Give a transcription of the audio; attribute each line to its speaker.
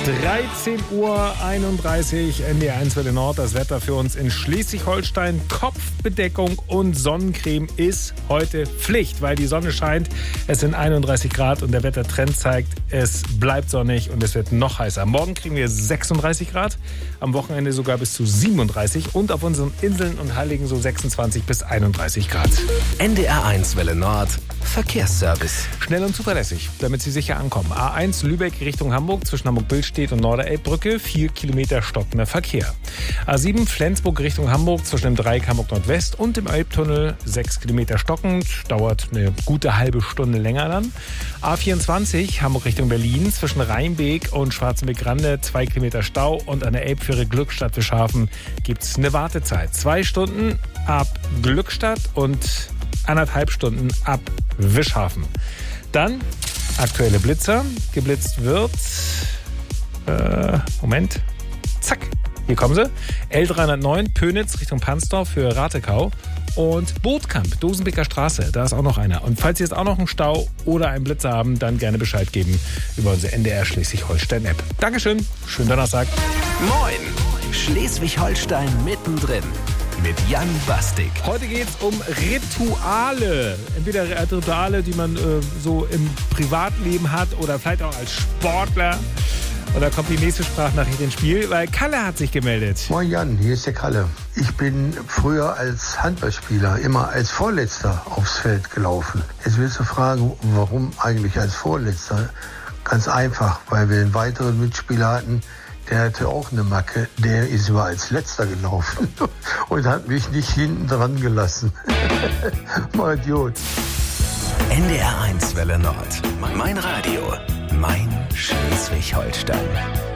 Speaker 1: 13:31 Uhr, NDR1 Welle Nord. Das Wetter für uns in Schleswig-Holstein. Kopfbedeckung und Sonnencreme ist heute Pflicht, weil die Sonne scheint. Es sind 31 Grad und der Wettertrend zeigt, es bleibt sonnig und es wird noch heißer. Morgen kriegen wir 36 Grad, am Wochenende sogar bis zu 37 und auf unseren Inseln und Heiligen so 26 bis 31 Grad.
Speaker 2: NDR1 Welle Nord. Verkehrsservice.
Speaker 1: Schnell und zuverlässig, damit Sie sicher ankommen. A1 Lübeck Richtung Hamburg zwischen Hamburg-Billstedt und Norderelbbrücke, 4 Kilometer stockender Verkehr. A7 Flensburg Richtung Hamburg zwischen dem Dreieck Hamburg-Nordwest und dem Elbtunnel, 6 Kilometer stockend, dauert eine gute halbe Stunde länger dann. A24 Hamburg Richtung Berlin zwischen Rheinbeek und Schwarzenbeck-Grande, 2 Kilometer Stau und an der Elbfähre Glückstadt-Wischhafen gibt es eine Wartezeit. 2 Stunden ab Glückstadt und 1,5 Stunden ab Wischhafen. Dann aktuelle Blitzer. Geblitzt wird. Moment. Zack. Hier kommen sie. L309 Pönitz Richtung Pansdorf für Ratekau. Und Bootkamp, Dosenbeker Straße. Da ist auch noch einer. Und falls Sie jetzt auch noch einen Stau oder einen Blitzer haben, dann gerne Bescheid geben über unsere NDR Schleswig-Holstein-App. Dankeschön. Schönen Donnerstag.
Speaker 2: Moin. Schleswig-Holstein mittendrin. Mit Jan Bastik.
Speaker 1: Heute geht es um Rituale. Entweder Rituale, die man so im Privatleben hat oder vielleicht auch als Sportler. Und da kommt die nächste Sprachnachricht ins Spiel, weil Kalle hat sich gemeldet.
Speaker 3: Moin Jan, hier ist der Kalle. Ich bin früher als Handballspieler immer als Vorletzter aufs Feld gelaufen. Jetzt willst du fragen, warum eigentlich als Vorletzter? Ganz einfach, weil wir einen weiteren Mitspieler hatten, der hatte auch eine Macke, der ist immer als Letzter gelaufen und hat mich nicht hinten dran gelassen. Mal Idiot.
Speaker 2: NDR1 Welle Nord. Mein Radio. Mein Schleswig-Holstein.